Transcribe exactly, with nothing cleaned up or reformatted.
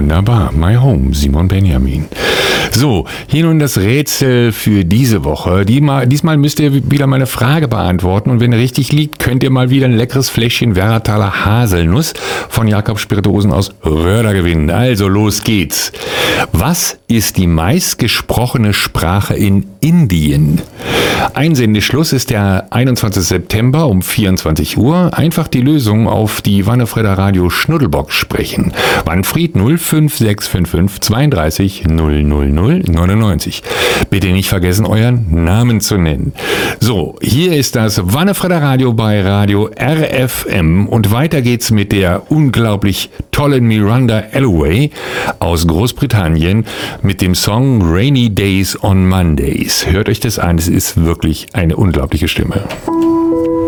Wunderbar. My Home, Simon Benjamin. So, hier nun das Rätsel für diese Woche. Diesmal müsst ihr wieder meine Frage beantworten und wenn ihr richtig liegt, könnt ihr mal wieder ein leckeres Fläschchen Werrataler Haselnuss von Jakob Spirituosen aus Röder gewinnen. Also los geht's. Was ist die meistgesprochene Sprache in Indien? Einsendeschluss ist der einundzwanzigster September um vierundzwanzig Uhr. Einfach die Lösung auf die Wannefredder Radio Schnuddelbox sprechen. Manfred null fünf sechs fünf fünf zweiunddreißig null null null neunundneunzig. Bitte nicht vergessen, euren Namen zu nennen. So, hier ist das Wannefredder Radio bei Radio R F M und weiter geht's mit der unglaublich tollen Miranda Alloway aus Großbritannien mit dem Song Rainy Days on Mondays. Hört euch das an, es ist wirklich eine unglaubliche Stimme.